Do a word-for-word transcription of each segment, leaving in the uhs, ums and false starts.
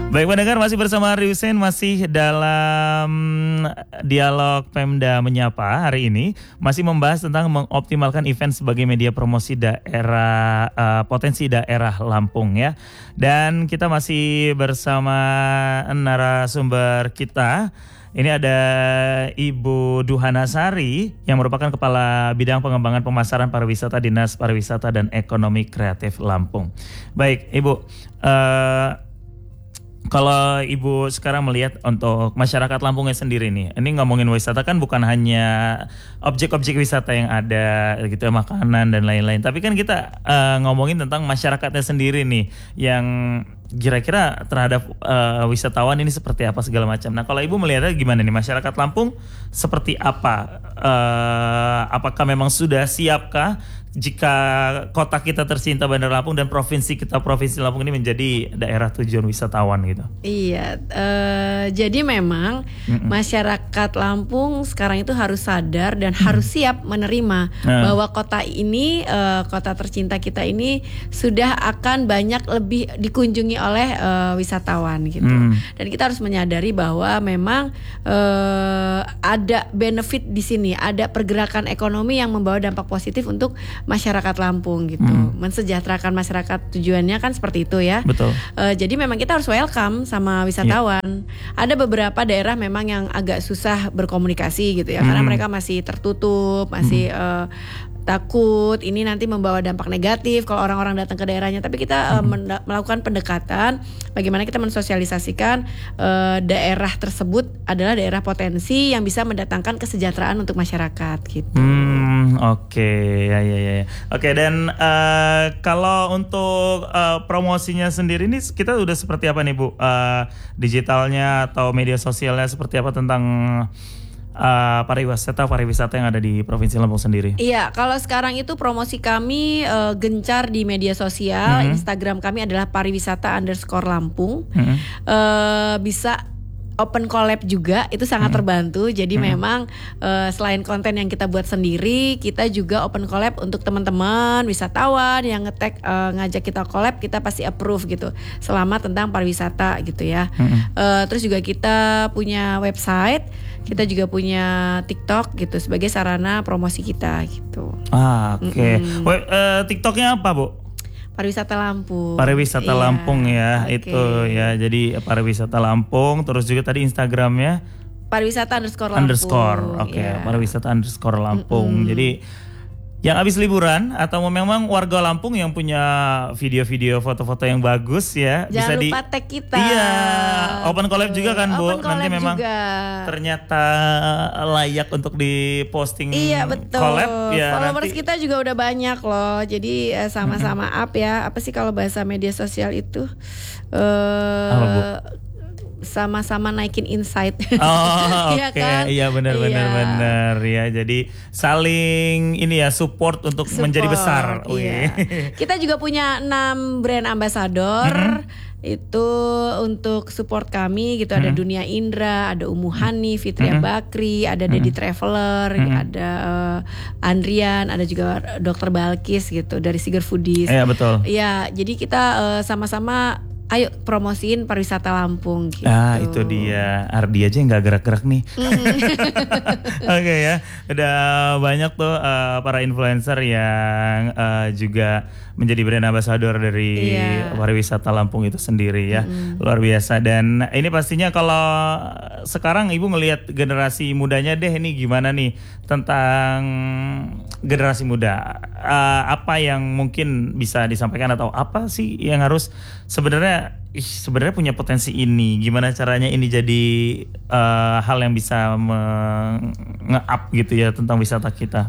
Baik pendengar, masih bersama Ari Hussein, masih dalam dialog Pemda Menyapa hari ini. Masih membahas tentang mengoptimalkan event sebagai media promosi daerah, uh, potensi daerah Lampung ya. Dan kita masih bersama narasumber kita. Ini ada Ibu Duhana Sari yang merupakan Kepala Bidang Pengembangan Pemasaran Pariwisata Dinas Pariwisata dan Ekonomi Kreatif Lampung. Baik Ibu, uh, kalau Ibu sekarang melihat untuk masyarakat Lampungnya sendiri nih, ini ngomongin wisata kan bukan hanya objek-objek wisata yang ada gitu, makanan dan lain-lain. Tapi kan kita uh, ngomongin tentang masyarakatnya sendiri nih, yang kira-kira terhadap uh, wisatawan ini seperti apa segala macam. Nah kalau Ibu melihatnya gimana nih, masyarakat Lampung seperti apa? Uh, apakah memang sudah siapkah jika kota kita tercinta Bandar Lampung dan provinsi kita Provinsi Lampung ini menjadi daerah tujuan wisatawan gitu? Iya, uh, jadi memang Mm-mm. masyarakat Lampung sekarang itu harus sadar dan mm. harus siap menerima mm. bahwa kota ini, uh, kota tercinta kita ini sudah akan banyak lebih dikunjungi oleh uh, wisatawan gitu. Mm. Dan kita harus menyadari bahwa memang uh, ada benefit di sini, ada pergerakan ekonomi yang membawa dampak positif untuk masyarakat Lampung gitu, hmm. mensejahterakan masyarakat, tujuannya kan seperti itu ya. Betul. Uh, jadi memang kita harus welcome sama wisatawan. Yeah. Ada beberapa daerah memang yang agak susah berkomunikasi gitu ya, hmm. karena mereka masih tertutup, masih hmm. uh, takut ini nanti membawa dampak negatif kalau orang-orang datang ke daerahnya. Tapi kita uh, men- melakukan pendekatan bagaimana kita mensosialisasikan uh, daerah tersebut adalah daerah potensi yang bisa mendatangkan kesejahteraan untuk masyarakat gitu. Hmm, oke, okay. ya ya ya. Oke, okay, dan uh, kalau untuk uh, promosinya sendiri ini kita udah seperti apa nih Bu? Uh, digitalnya atau media sosialnya seperti apa tentang Uh, pariwisata pariwisata yang ada di Provinsi Lampung sendiri? Iya, kalau sekarang itu promosi kami uh, gencar di media sosial. Mm-hmm. Instagram kami adalah pariwisata underscore Lampung. Mm-hmm. uh, Bisa open collab juga, itu sangat mm-hmm. terbantu. Jadi mm-hmm. memang uh, selain konten yang kita buat sendiri, kita juga open collab untuk teman-teman wisatawan yang nge-tag uh, ngajak kita collab, kita pasti approve gitu. Selama tentang pariwisata gitu ya. Mm-hmm. uh, Terus juga kita punya website, kita juga punya TikTok gitu sebagai sarana promosi kita gitu. Ah, oke. Okay. Mm-hmm. Uh, TikToknya apa Bu? Pariwisata Lampung. Pariwisata iya. Lampung ya, okay. Itu ya. Jadi pariwisata Lampung, terus juga tadi Instagramnya pariwisata underscore Lampung. Underscore, oke. Okay. Yeah. Pariwisata underscore Lampung. Mm-hmm. Jadi yang habis liburan atau memang warga Lampung yang punya video-video, foto-foto yang bagus ya, jangan bisa lupa di tag kita. Iya, open collab juga kan Bu. Open Nanti memang juga. Ternyata layak untuk diposting. Iya betul. Collab ya. Followers nanti... kita juga udah banyak loh. Jadi eh, sama-sama mm-hmm. up ya. Apa sih kalau bahasa media sosial itu? Eh uh, sama-sama naikin insight. Oh, oke. Okay. kan? Iya benar benar iya. benar ya. Jadi saling ini ya support untuk support, menjadi besar. Iya. Kita juga punya enam brand ambassador. Mm-hmm. Itu untuk support kami gitu. Ada mm-hmm. Dunia Indra, ada Umu Hani, Fitria mm-hmm. Bakri, ada Dedi mm-hmm. Traveler, mm-hmm. ada uh, Andrian, ada juga Dokter Balkis gitu dari Siger Foodies. Iya betul. Iya, jadi kita uh, sama-sama ayo promosiin pariwisata Lampung gitu. Ah itu dia, Ardi aja yang gak gerak-gerak nih. Mm. Oke okay, ya, udah banyak tuh uh, para influencer yang uh, juga menjadi brand ambassador dari yeah. pariwisata Lampung itu sendiri ya. Mm. Luar biasa. Dan ini pastinya kalau sekarang Ibu ngelihat generasi mudanya deh, ini gimana nih tentang generasi muda, uh, apa yang mungkin bisa disampaikan atau apa sih yang harus sebenarnya ih, sebenarnya punya potensi ini, gimana caranya ini jadi uh, hal yang bisa nge-up gitu ya tentang wisata kita?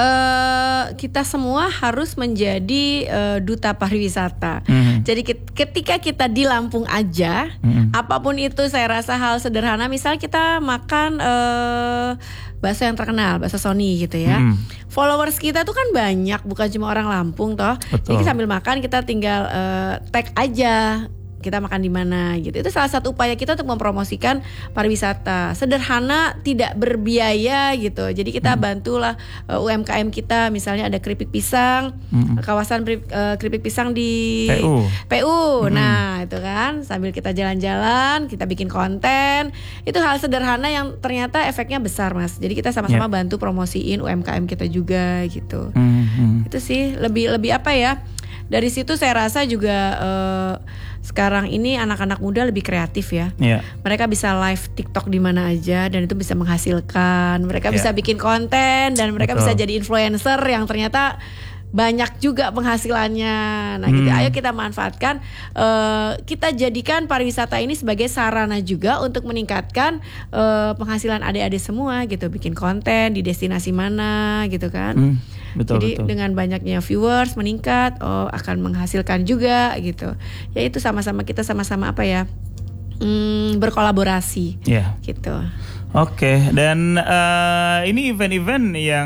Uh, kita semua harus menjadi uh, duta pariwisata. Mm-hmm. Jadi ketika kita di Lampung aja, mm-hmm. apapun itu saya rasa hal sederhana, misal kita makan uh, bakso yang terkenal, bakso Sony gitu ya. Mm. Followers kita tuh kan banyak, bukan cuma orang Lampung toh. Betul. Jadi sambil makan kita tinggal uh, tag aja kita makan di mana gitu. Itu salah satu upaya kita untuk mempromosikan pariwisata. Sederhana, tidak berbiaya gitu. Jadi kita hmm. bantulah uh, U M K M kita, misalnya ada keripik pisang, hmm. kawasan uh, keripik pisang di P U. P U. Hmm. Nah, itu kan sambil kita jalan-jalan, kita bikin konten. Itu hal sederhana yang ternyata efeknya besar, Mas. Jadi kita sama-sama yeah. bantu promosiin U M K M kita juga gitu. Hmm. Hmm. Itu sih lebih lebih apa ya? Dari situ saya rasa juga uh, sekarang ini anak-anak muda lebih kreatif ya. Yeah. Mereka bisa live TikTok di mana aja dan itu bisa menghasilkan. Mereka yeah. bisa bikin konten dan mereka Betul. bisa jadi influencer yang ternyata banyak juga penghasilannya. Nah, hmm. gitu. Ayo kita manfaatkan, uh, kita jadikan pariwisata ini sebagai sarana juga untuk meningkatkan uh, penghasilan adik-adik semua gitu. Bikin konten di destinasi mana gitu kan. Hmm. Betul, Jadi betul. dengan banyaknya viewers meningkat, oh akan menghasilkan juga gitu. Ya itu sama-sama kita sama-sama apa ya, hmm, berkolaborasi, yeah. gitu. Oke, okay. dan uh, ini event-event yang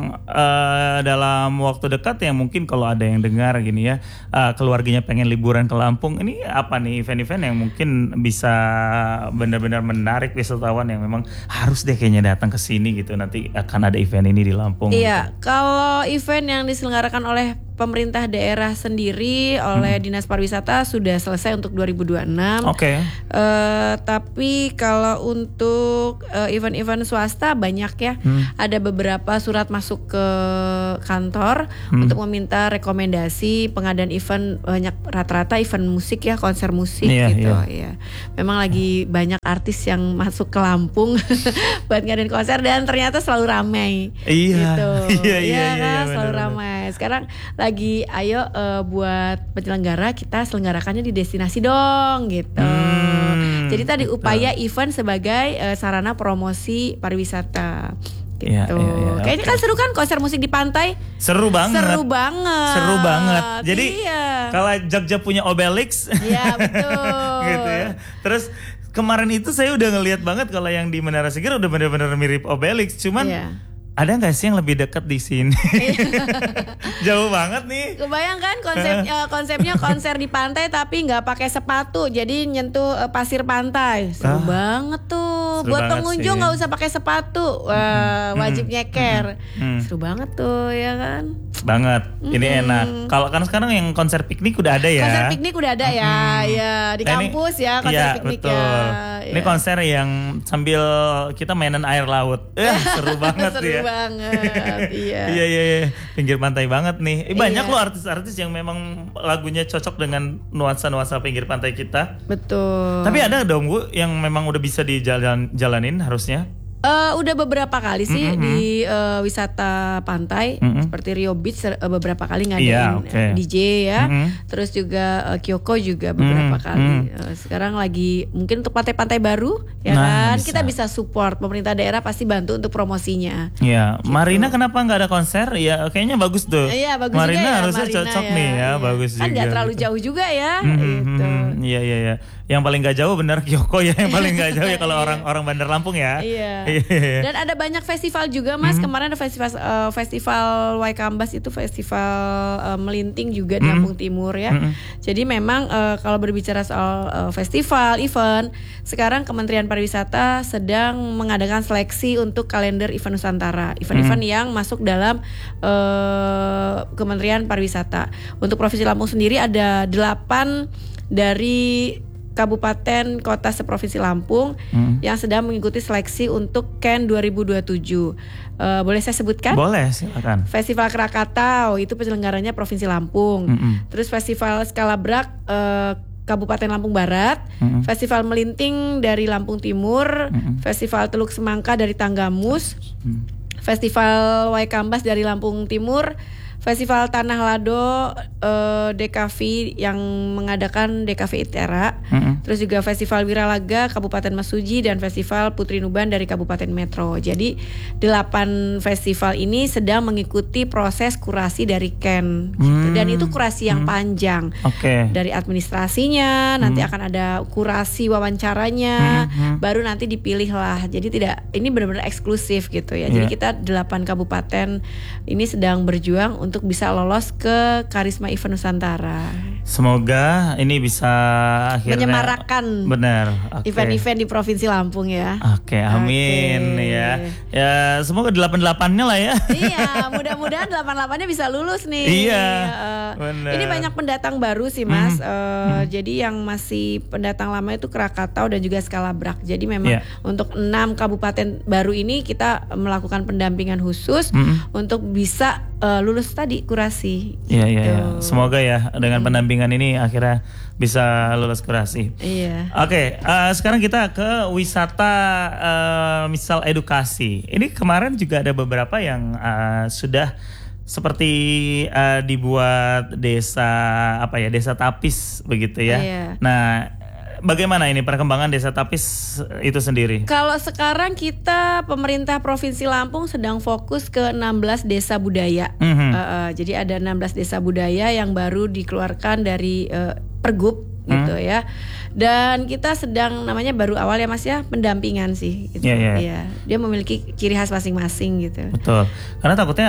uh, dalam waktu dekat yang mungkin kalau ada yang dengar gini ya, uh, keluarganya pengen liburan ke Lampung, ini apa nih event-event yang mungkin bisa benar-benar menarik wisatawan yang memang harus deh kayaknya datang ke sini gitu, nanti akan ada event ini di Lampung. Iya, gitu. Kalau event yang diselenggarakan oleh pemerintah daerah sendiri oleh hmm. Dinas Pariwisata sudah selesai untuk dua ribu dua puluh enam. Oke. Okay. Uh, tapi kalau untuk uh, event-event swasta banyak ya. Hmm. Ada beberapa surat masuk ke kantor hmm. untuk meminta rekomendasi pengadaan event, banyak rata-rata event musik ya, konser musik yeah, gitu yeah. ya. Memang lagi banyak artis yang masuk ke Lampung buat ngadain konser dan ternyata selalu ramai. Iya. Gitu. Iya iya iya, kan? iya selalu bener, ramai. Sekarang lagi ayo uh, buat penyelenggara kita selenggarakannya di destinasi dong gitu. Hmm, Jadi tadi betul. upaya event sebagai uh, sarana promosi pariwisata. Gitu. Ya, ya, ya, Kayaknya okay. kan seru kan konser musik di pantai? Seru banget. Seru banget. Seru banget. Jadi iya. kalau Jogja punya Obelix, iya betul. gitu ya. Terus kemarin itu saya udah ngelihat banget kalau yang di Menara Sigir udah benar-benar mirip Obelix, cuman iya. ada nggak sih yang lebih dekat di sini? Jauh banget nih. Kebayang kan konsep uh, konsepnya konser di pantai tapi nggak pakai sepatu, jadi nyentuh uh, pasir pantai. Seru ah, banget tuh. Seru Buat pengunjung nggak usah pakai sepatu, wah, wajib nyeker. Hmm. Seru banget tuh ya kan? Banget. Ini hmm. enak. Kalau kan sekarang yang konser piknik udah ada ya. Konser piknik udah ada ya, hmm. ya di nah, kampus ini, ya konser ya, piknik betul. ya. Ini ya. konser yang sambil kita mainan air laut. Eh, seru banget seru ya. banget, iya. Iya iya iya, pinggir pantai banget nih. Eh, banyak iya. loh artis-artis yang memang lagunya cocok dengan nuansa-nuansa pinggir pantai kita. Betul. Tapi ada dong Bu yang memang udah bisa dijalan-jalanin harusnya. Uh, udah beberapa kali sih mm-hmm. di uh, wisata pantai mm-hmm. seperti Rio Beach uh, beberapa kali ngadain yeah, okay. D J ya, mm-hmm. terus juga uh, Kyoko juga beberapa mm-hmm. kali. Uh, sekarang lagi mungkin untuk pantai-pantai baru ya nah, kan bisa. Kita bisa support, pemerintah daerah pasti bantu untuk promosinya. Iya, gitu. Marina kenapa nggak ada konser? Ya kayaknya bagus tuh. Iya bagus Marina juga ya. harusnya Marina cocok ya, nih ya, ya. bagus kan juga. Kan nggak terlalu jauh juga ya. Mm-hmm. Gitu. Iya iya iya. Yang paling nggak jauh benar Kyoko ya, yang paling nggak jauh ya kalau orang orang Bandar Lampung ya. Iya. Dan ada banyak festival juga Mas. Mm-hmm. Kemarin ada festival uh, festival Waikambas itu festival uh, melinting juga di Lampung mm-hmm. Timur ya. Mm-hmm. Jadi memang uh, kalau berbicara soal uh, festival, event, sekarang Kementerian Pariwisata sedang mengadakan seleksi untuk kalender event Nusantara, event-event mm-hmm. yang masuk dalam uh, Kementerian Pariwisata. Untuk Provinsi Lampung sendiri ada delapan dari kabupaten kota seprovinsi Lampung hmm. yang sedang mengikuti seleksi untuk K E N dua ribu dua puluh tujuh. Uh, boleh saya sebutkan? Boleh, silakan. Festival Krakatau itu penyelenggaranya Provinsi Lampung. Hmm. Terus Festival Skalabrak uh, Kabupaten Lampung Barat, hmm. Festival Melinting dari Lampung Timur, hmm. Festival Teluk Semangka dari Tanggamus, hmm. Festival Waikambas dari Lampung Timur, Festival Tanah Lado uh, D K V yang mengadakan D K V ITERA, mm-hmm. terus juga Festival Wiralaga Kabupaten Mesuji dan Festival Putri Nuban dari Kabupaten Metro. Jadi delapan festival ini sedang mengikuti proses kurasi dari K E N gitu. mm. Dan itu kurasi yang mm. panjang. Okay. Dari administrasinya, mm. nanti akan ada kurasi wawancaranya, mm-hmm. baru nanti dipilih lah. Jadi tidak, ini benar-benar eksklusif gitu ya. Jadi yeah. kita delapan kabupaten ini sedang berjuang untuk untuk bisa lolos ke Karisma Event Nusantara. Semoga ini bisa akhirnya menyemarakan benar okay. event-event di Provinsi Lampung ya. Oke, okay, amin okay. ya. Ya semoga delapan delapannya lah ya. Iya, mudah-mudahan delapan delapannya bisa lulus nih. Iya. Uh, benar. Ini banyak pendatang baru sih Mas. Hmm. Uh, hmm. Jadi yang masih pendatang lama itu Krakatau dan juga Skalabrak. Jadi memang yeah. untuk enam kabupaten baru ini kita melakukan pendampingan khusus hmm. untuk bisa uh, lulus tadi kurasi. Iya iya. Ya. Semoga ya dengan hmm. pendampingan ini akhirnya bisa lulus kurasi. Iya. Oke, okay, uh, sekarang kita ke wisata uh, misal edukasi. Ini kemarin juga ada beberapa yang uh, sudah seperti uh, dibuat desa apa ya, desa tapis begitu ya. Iya. Nah, bagaimana ini perkembangan desa tapis itu sendiri? Kalau sekarang kita pemerintah Provinsi Lampung sedang fokus ke enam belas desa budaya. Mm-hmm. uh, uh, jadi ada enam belas desa budaya yang baru dikeluarkan dari uh, Pergub gitu hmm. ya. Dan kita sedang namanya baru awal ya Mas ya, pendampingan sih gitu. Yeah, yeah. Ya, dia memiliki ciri khas masing-masing gitu. Betul. Karena takutnya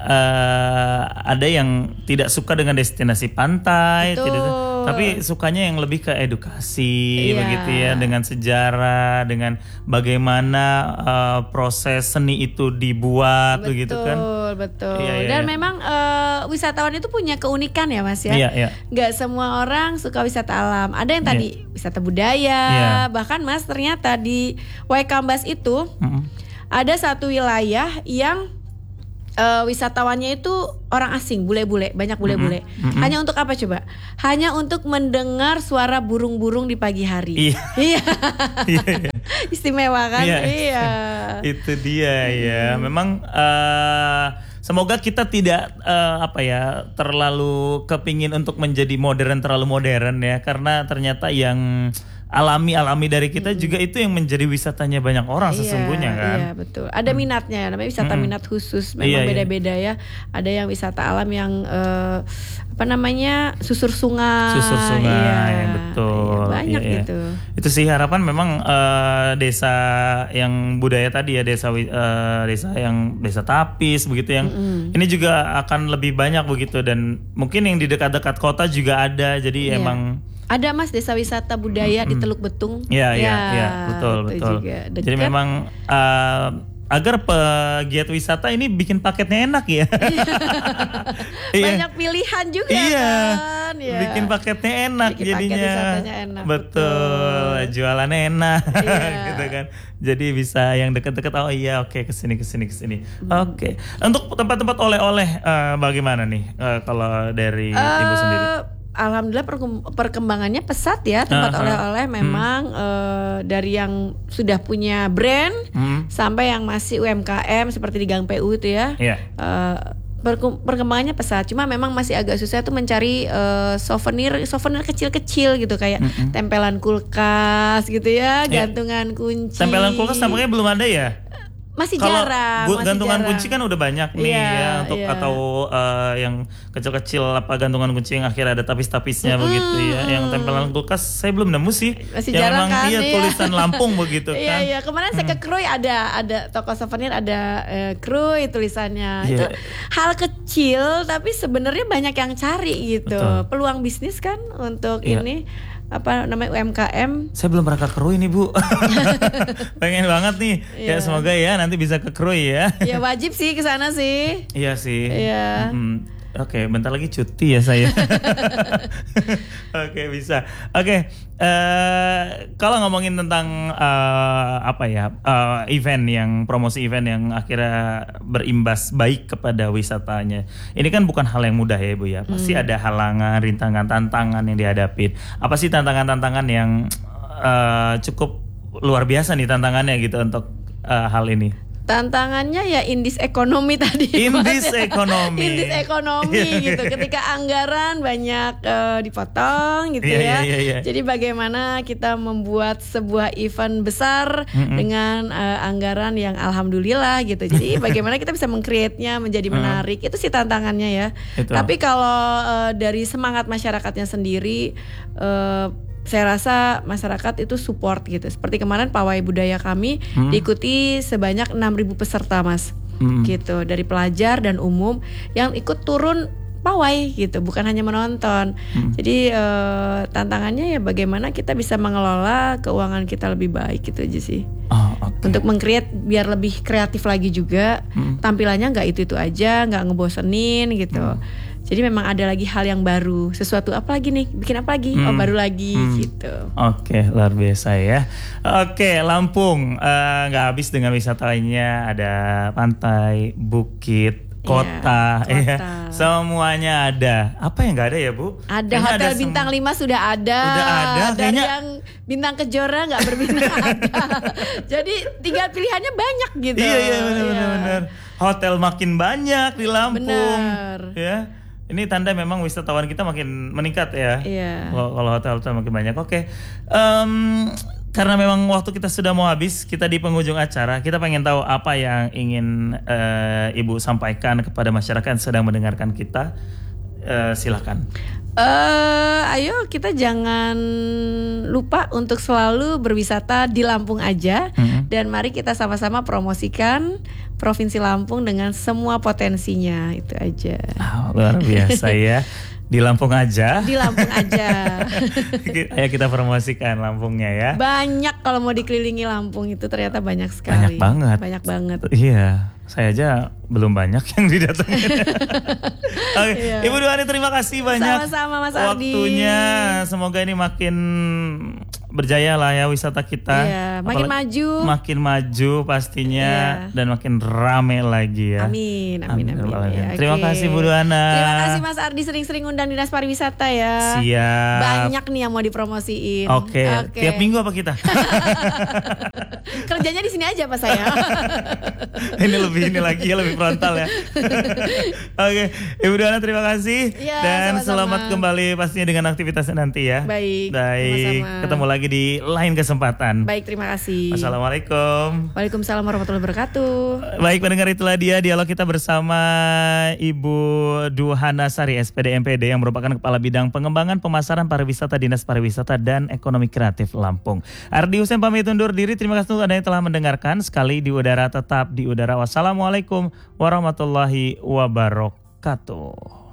uh, ada yang tidak suka dengan destinasi pantai, tidak, tapi sukanya yang lebih ke edukasi yeah. begitu ya, dengan sejarah, dengan bagaimana uh, proses seni itu dibuat betul, begitu kan. Betul, betul. Yeah, yeah, Dan yeah. memang uh, wisatawan itu punya keunikan ya Mas ya. Yeah, yeah. Gak semua orang suka wisata alam. Ada yang tadi yeah. wisata budaya, yeah. bahkan Mas ternyata di Waikambas itu mm-hmm. ada satu wilayah yang uh, wisatawannya itu orang asing, bule-bule, banyak bule-bule. Mm-hmm. Hanya untuk apa coba? Hanya untuk mendengar suara burung-burung di pagi hari. Iya. Iya. Istimewa kan? Iya. Iya. Itu dia ya. Memang uh, semoga kita tidak uh, apa ya terlalu kepingin untuk menjadi modern terlalu modern ya, karena ternyata yang alami-alami dari kita hmm. juga itu yang menjadi wisatanya banyak orang iya, sesungguhnya kan. Iya betul. Ada hmm. minatnya, namanya wisata hmm. minat khusus. Memang iya, beda-beda iya. ya. Ada yang wisata alam yang uh, apa namanya susur sungai. Susur sungai, iya, betul. Iya, banyak iya, gitu. Itu sih harapan memang uh, desa yang budaya tadi ya, desa uh, desa yang desa tapis begitu yang mm-hmm. ini juga akan lebih banyak begitu, dan mungkin yang di dekat-dekat kota juga ada. Jadi iya. emang ada Mas desa wisata budaya mm-hmm. di Teluk Betung. Iya iya iya betul betul. Jadi memang uh, agar pegiat wisata ini bikin paketnya enak ya. Banyak pilihan juga iya. kan. Ya. Bikin paketnya enak bikin jadinya. Paket wisatanya enak. Betul. Betul. Jualannya enak iya. gitu kan. Jadi bisa yang deket-deket, oh iya oke okay, kesini kesini kesini. Hmm. Oke. Okay. Untuk tempat-tempat oleh-oleh uh, bagaimana nih uh, kalau dari uh, Ibu sendiri? Alhamdulillah perkembangannya pesat ya, tempat uh-huh. oleh-oleh memang hmm. uh, dari yang sudah punya brand hmm. sampai yang masih U M K M seperti di Gang P U itu ya. Yeah. Uh, perkembangannya pesat. Cuma memang masih agak susah tuh mencari uh, souvenir souvenir kecil-kecil gitu kayak mm-hmm. tempelan kulkas gitu ya, gantungan yeah. kunci. Tempelan kulkas tampaknya belum ada ya? Masih Kalau jarang. Kalau gantungan jarang. kunci kan udah banyak nih yeah, ya untuk yeah. atau uh, yang kecil-kecil apa gantungan kunci yang akhirnya ada tapis-tapisnya mm, begitu ya. Yang tempelan kulkas saya belum nemu sih. Masih yang jarang memang kan? Iya tulisan Lampung begitu kan. Iya iya, kemarin hmm. saya ke Krui ada ada toko souvenir ada uh, Krui tulisannya. Yeah. Itu hal kecil tapi sebenarnya banyak yang cari gitu. Betul. Peluang bisnis kan untuk yeah. ini apa namanya U M K M. Saya belum pernah ke Krui nih Bu. Pengen banget nih. Yeah. Ya semoga ya nanti bisa ke Krui ya. Ya wajib sih ke sana sih. Iya sih. Iya. Hmm. Oke, bentar lagi cuti ya saya. Oke, bisa. Oke, uh, kalau ngomongin tentang uh, apa ya uh, event yang promosi event yang akhirnya berimbas baik kepada wisatanya, ini kan bukan hal yang mudah ya Bu ya. Pasti hmm. ada halangan, rintangan, tantangan yang dihadapin. Apa sih tantangan-tantangan yang uh, cukup luar biasa nih tantangannya gitu untuk uh, hal ini? Tantangannya ya indis ekonomi tadi. Indis ekonomi. Indis ekonomi gitu. Ketika anggaran banyak uh, dipotong gitu yeah, ya. Yeah, yeah. Jadi bagaimana kita membuat sebuah event besar mm-hmm. dengan uh, anggaran yang alhamdulillah gitu. Jadi bagaimana kita bisa meng-create-nya menjadi menarik. Mm. Itu sih tantangannya ya. Itu. Tapi kalau uh, dari semangat masyarakatnya sendiri uh, saya rasa masyarakat itu support gitu. Seperti kemarin pawai budaya kami hmm. diikuti sebanyak enam ribu peserta Mas. Hmm. Gitu, dari pelajar dan umum yang ikut turun pawai gitu, bukan hanya menonton. Hmm. Jadi uh, tantangannya ya bagaimana kita bisa mengelola keuangan kita lebih baik gitu aja sih. Oh, okay. Untuk meng-create biar lebih kreatif lagi juga, hmm. tampilannya nggak itu itu aja, nggak ngebosenin gitu. Hmm. Jadi memang ada lagi hal yang baru, sesuatu apa lagi nih, bikin apa lagi, hmm. oh baru lagi hmm. gitu. Oke, okay, luar biasa ya. Oke, okay, Lampung nggak uh, habis dengan wisata lainnya, ada pantai, bukit, kota, ya, kota. Ya, semuanya ada. Apa yang nggak ada ya Bu? Ada kayaknya hotel ada bintang lima sudah ada. Sudah ada. Dari kayaknya yang bintang kejora nggak berbintang ada. Jadi tinggal pilihannya banyak gitu. Iya iya benar-benar. Ya. Hotel makin banyak di Lampung. Benar. Ya. Ini tanda memang wisatawan kita makin meningkat ya. Iya. Kalau hotel-hotel makin banyak. Oke. Um, Karena memang waktu kita sudah mau habis, kita di penghujung acara, kita pengen tahu apa yang ingin uh, Ibu sampaikan kepada masyarakat yang sedang mendengarkan kita. Uh, silakan. Uh, ayo kita jangan lupa untuk selalu berwisata di Lampung aja, mm-hmm. dan mari kita sama-sama promosikan Provinsi Lampung dengan semua potensinya, itu aja. Oh, luar biasa ya. Di Lampung aja. Di Lampung aja. Ayo kita promosikan Lampungnya ya. Banyak kalau mau dikelilingi Lampung itu ternyata banyak sekali. Banyak banget. Banyak banget. Iya, saya aja belum banyak yang didatengin. Oke, iya. Ibu Duhani terima kasih banyak. Sama-sama Mas Ardi. Waktunya, semoga ini makin berjaya lah ya wisata kita. Iya, makin Apalagi, maju. Makin maju pastinya, iya. dan makin rame lagi ya. Amin, amin, amin. amin. Ya, terima okay. kasih Bu Duhana. Terima kasih Mas Ardi, sering-sering undang Dinas Pariwisata ya. Siap. Banyak nih yang mau dipromosiin. Oke. Okay. Okay. Tiap minggu apa kita? Kerjanya di sini aja Pak saya. Ini lebih ini lagi ya, lebih frontal ya. Oke, okay. Ibu Duhana terima kasih ya, dan sama-sama. Selamat kembali pastinya dengan aktivitasnya nanti ya. Baik. Baik. Sama-sama. Ketemu lagi di lain kesempatan. Baik, terima kasih. Assalamualaikum. Waalaikumsalam warahmatullahi wabarakatuh. Baik pendengar, itulah dia dialog kita bersama Ibu Duhana Sari S P D M P D yang merupakan Kepala Bidang Pengembangan Pemasaran Pariwisata Dinas Pariwisata dan Ekonomi Kreatif Lampung. Ardi Husein pamit undur diri. Terima kasih untuk Anda yang telah mendengarkan. Sekali di udara tetap di udara. Wassalamualaikum warahmatullahi wabarakatuh.